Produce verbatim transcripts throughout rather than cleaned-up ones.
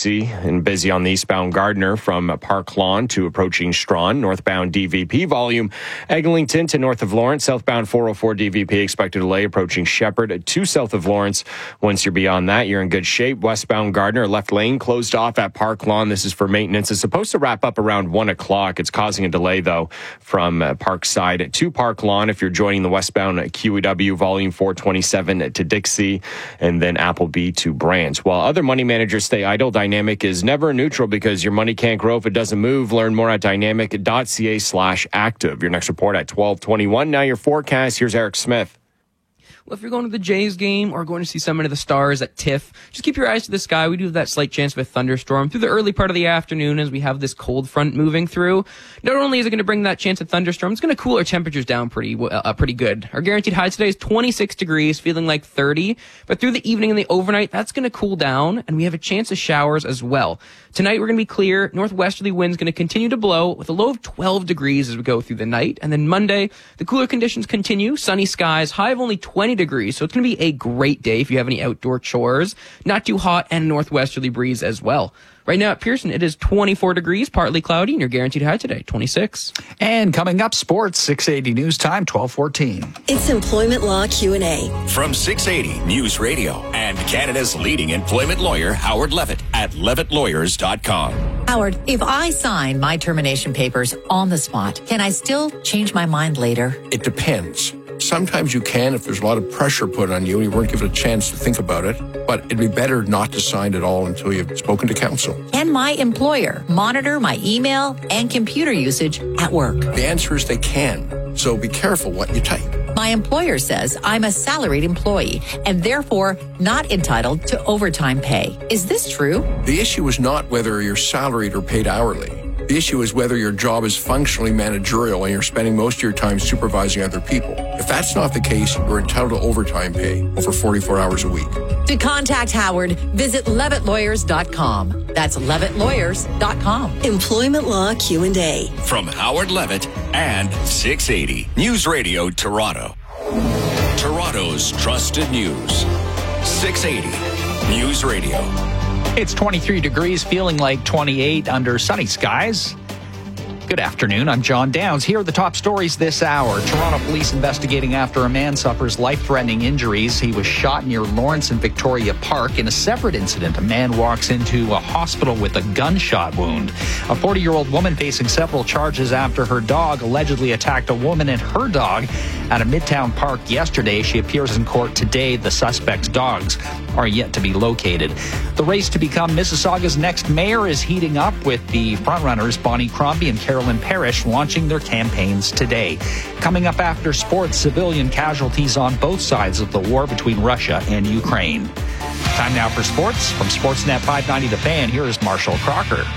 Dixie, and busy on the eastbound Gardner from Park Lawn to approaching Strawn. Northbound D V P volume, Eglinton to north of Lawrence. Southbound four oh four D V P expected delay approaching Shepherd to south of Lawrence. Once you're beyond that, you're in good shape. Westbound Gardner, left lane closed off at Park Lawn. This is for maintenance. It's supposed to wrap up around one o'clock. It's causing a delay, though, from uh, Parkside to Park Lawn. If you're joining the westbound Q E W, volume four twenty-seven to Dixie, and then Appleby to Brant. While other money managers stay idle, Dynamic is never neutral because your money can't grow if it doesn't move. Learn more at dynamic.ca slash active. Your next report at twelve twenty-one. Now your forecast. Here's Eric Smith. Well, if you're going to the Jays game or going to see some of the Stars at TIFF, just keep your eyes to the sky. We do have that slight chance of a thunderstorm through the early part of the afternoon as we have this cold front moving through. Not only is it going to bring that chance of thunderstorm, it's going to cool our temperatures down pretty uh, pretty good. Our guaranteed high today is twenty-six degrees, feeling like thirty. But through the evening and the overnight, that's going to cool down, and we have a chance of showers as well. Tonight, we're going to be clear. Northwesterly wind's going to continue to blow with a low of twelve degrees as we go through the night. And then Monday, the cooler conditions continue. Sunny skies, high of only twenty degrees. So it's going to be a great day if you have any outdoor chores. Not too hot, and northwesterly breeze as well. Right now at Pearson, it is twenty-four degrees, partly cloudy, and your guaranteed high today, twenty-six. And coming up, sports, six eighty News Time, twelve fourteen. It's Employment Law Q and A. From six eighty News Radio and Canada's leading employment lawyer, Howard Levitt, at levitt lawyers dot com. Howard, if I sign my termination papers on the spot, can I still change my mind later? It depends. Sometimes you can if there's a lot of pressure put on you and you weren't given a chance to think about it, but it'd be better not to sign at all until you've spoken to counsel. Can my employer monitor my email and computer usage at work? The answer is they can, so be careful what you type. My employer says I'm a salaried employee and therefore not entitled to overtime pay. Is this true? The issue is not whether you're salaried or paid hourly. The issue is whether your job is functionally managerial and you're spending most of your time supervising other people. If that's not the case, you're entitled to overtime pay over forty-four hours a week. To contact Howard, visit levitt lawyers dot com. That's levitt lawyers dot com. Employment Law Q and A. From Howard Levitt and six eighty News Radio Toronto. Toronto's trusted news. six eighty News Radio. It's twenty-three degrees, feeling like twenty-eight under sunny skies. Good afternoon, I'm John Downs. Here are the top stories this hour. Toronto police investigating after a man suffers life-threatening injuries. He was shot near Lawrence and Victoria Park. In a separate incident, a man walks into a hospital with a gunshot wound. A forty-year-old woman facing several charges after her dog allegedly attacked a woman and her dog at a Midtown park yesterday. She appears in court today. The suspect's dogs are yet to be located. The race to become Mississauga's next mayor is heating up with the frontrunners Bonnie Crombie and Carolyn Parrish launching their campaigns today. Coming up after sports, civilian casualties on both sides of the war between Russia and Ukraine. Time now for sports. From Sportsnet five ninety The Fan, here is Marshall Crocker.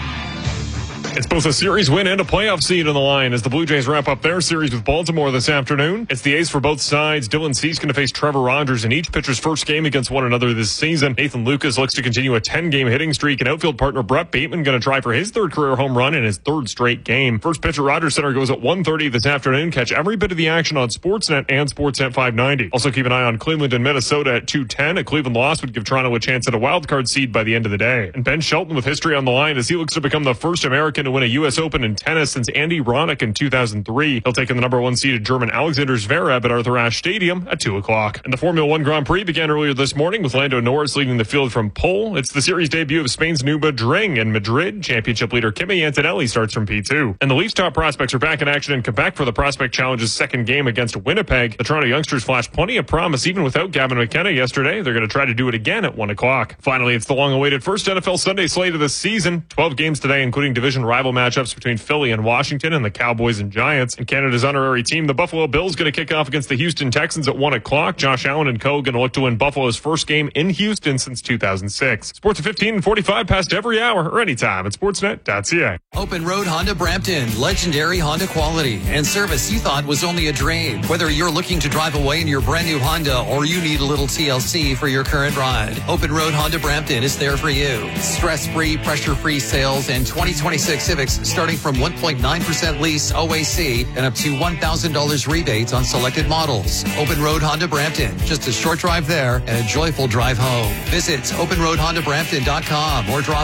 It's both a series win and a playoff seed on the line as the Blue Jays wrap up their series with Baltimore this afternoon. It's the ace for both sides. Dylan Cease going to face Trevor Rogers in each pitcher's first game against one another this season. Nathan Lucas looks to continue a ten-game hitting streak, and outfield partner Brett Bateman going to try for his third career home run in his third straight game. First pitch at Rogers Center goes at one thirty this afternoon. Catch every bit of the action on Sportsnet and Sportsnet five ninety. Also keep an eye on Cleveland and Minnesota at two ten. A Cleveland loss would give Toronto a chance at a wildcard seed by the end of the day. And Ben Shelton with history on the line as he looks to become the first American to win a U S Open in tennis since Andy Roddick in two thousand three. He'll take in the number one seeded German Alexander Zverev at Arthur Ashe Stadium at two o'clock. And the Formula One Grand Prix began earlier this morning with Lando Norris leading the field from pole. It's the series debut of Spain's Nürburgring in Madrid. Championship leader Kimi Antonelli starts from P two. And the Leafs top prospects are back in action in Quebec for the Prospect Challenge's second game against Winnipeg. The Toronto youngsters flashed plenty of promise even without Gavin McKenna yesterday. They're going to try to do it again at one o'clock. Finally, it's the long-awaited first N F L Sunday slate of the season. twelve games today, including division rival matchups between Philly and Washington and the Cowboys and Giants. And Canada's honorary team, the Buffalo Bills, going to kick off against the Houston Texans at one o'clock. Josh Allen and co. going to look to win Buffalo's first game in Houston since two thousand six. Sports at fifteen and forty-five past every hour or anytime at sportsnet dot c a. Open Road Honda Brampton. Legendary Honda quality and service you thought was only a dream. Whether you're looking to drive away in your brand new Honda or you need a little T L C for your current ride, Open Road Honda Brampton is there for you. Stress-free, pressure-free sales and twenty twenty-six Civics starting from one point nine percent lease O A C and up to one thousand dollars rebates on selected models. Open Road Honda Brampton. Just a short drive there and a joyful drive home. Visit open road honda brampton dot com or drop